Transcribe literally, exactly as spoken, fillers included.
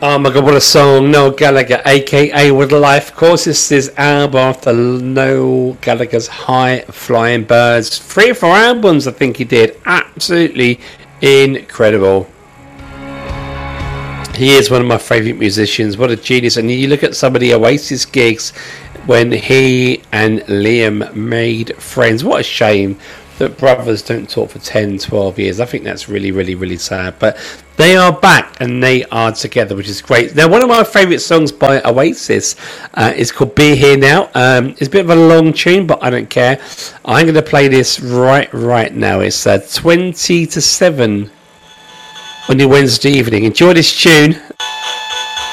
Oh my god, what a song. Noel Gallagher, aka With Life. Of course, this is album after Noel Gallagher's High Flying Birds. Three or four albums, I think he did. Absolutely incredible. He is one of my favourite musicians. What a genius. And you look at some of the Oasis gigs when he and Liam made friends. What a shame that brothers don't talk for ten, twelve years. I think that's really, really, really sad. But they are back and they are together, which is great. Now, one of my favourite songs by Oasis uh, is called Be Here Now. Um, it's a bit of a long tune, but I don't care. I'm going to play this right, right now. It's uh, twenty to seven on your Wednesday evening. Enjoy this tune.